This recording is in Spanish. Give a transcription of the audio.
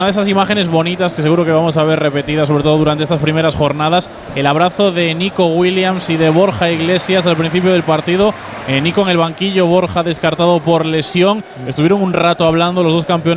Una de esas imágenes bonitas que seguro que vamos a ver repetidas, sobre todo durante estas primeras jornadas, el abrazo de Nico Williams y de Borja Iglesias al principio del partido. Nico en el banquillo, Borja descartado por lesión. Estuvieron un rato hablando los dos campeones